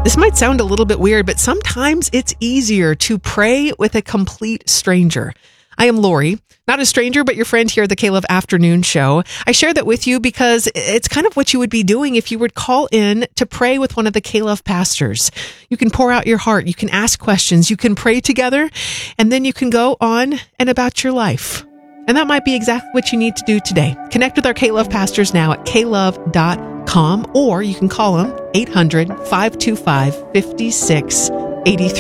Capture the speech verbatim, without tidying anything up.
This might sound a little bit weird, but sometimes it's easier to pray with a complete stranger. I am Lori, not a stranger, but your friend here at the K-Love Afternoon Show. I share that with you because it's kind of what you would be doing if you would call in to pray with one of the K-Love pastors. You can pour out your heart, you can ask questions, you can pray together, and then you can go on and about your life. And that might be exactly what you need to do today. Connect with our K-Love pastors now at k love dot com, or you can call them eight hundred, five two five, five six eight three.